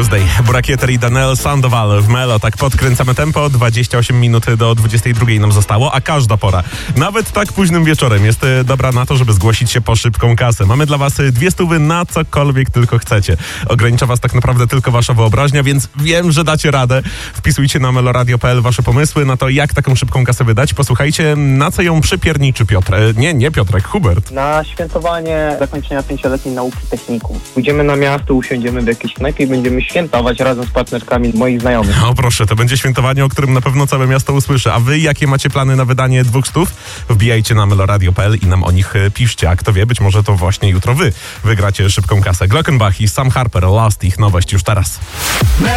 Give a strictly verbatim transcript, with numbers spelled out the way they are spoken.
Tuesday. Burakieter i Daniel Sandoval w Melo. Tak podkręcamy tempo. dwadzieścia osiem minut do dwudziestej drugiej nam zostało, a każda pora, nawet tak późnym wieczorem, jest dobra na to, żeby zgłosić się po szybką kasę. Mamy dla was dwie stówy na cokolwiek tylko chcecie. Ogranicza was tak naprawdę tylko wasza wyobraźnia, więc wiem, że dacie radę. Wpisujcie na meloradio kropka p l wasze pomysły na to, jak taką szybką kasę wydać. Posłuchajcie, na co ją przypierniczy Piotr. Nie, nie Piotrek, Hubert. Na świętowanie zakończenia pięcioletniej nauki technikum. Pójdziemy na miasto, usiądziemy w jakiejś knajpie i będziemy świętować razem z partnerkami moich znajomych. O proszę, to będzie świętowanie, o którym na pewno całe miasto usłyszy. A wy, jakie macie plany na wydanie dwóch stów? Wbijajcie na meloradio kropka p l i nam o nich piszcie. A kto wie, być może to właśnie jutro wy wygracie szybką kasę. Glockenbach i Sam Harper, Last, ich nowość już teraz.